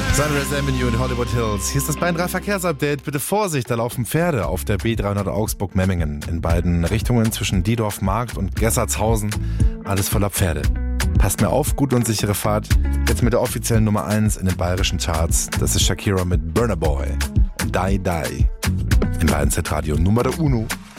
Sunrise Avenue in Hollywood Hills. Hier ist das Bayern 3 Verkehrsupdate. Bitte Vorsicht, da laufen Pferde auf der B300 Augsburg-Memmingen. In beiden Richtungen zwischen Diedorf-Markt und Gessertshausen. Alles voller Pferde. Passt mir auf, gute und sichere Fahrt. Jetzt mit der offiziellen Nummer 1 in den bayerischen Charts. Das ist Shakira mit Burna Boy und Die Die. Im Bayern Z Radio Nummer 1.